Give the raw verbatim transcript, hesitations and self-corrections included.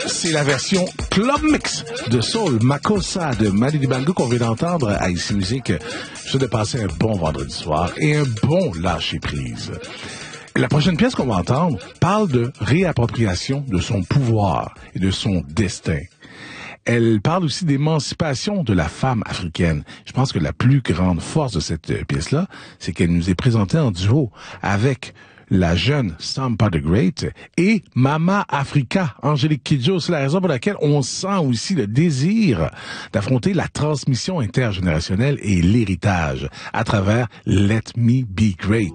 C'est la version Club Mix de Soul Makossa de Mali Dibango qu'on vient d'entendre à Ici Musique. Je souhaite de passer un bon vendredi soir et un bon lâcher-prise. La prochaine pièce qu'on va entendre parle de réappropriation de son pouvoir et de son destin. Elle parle aussi d'émancipation de la femme africaine. Je pense que la plus grande force de cette pièce-là, c'est qu'elle nous est présentée en duo avec la jeune Sampa the Great et Mama Africa, Angélique Kidjo. C'est la raison pour laquelle on sent aussi le désir d'affronter la transmission intergénérationnelle et l'héritage à travers Let Me Be Great.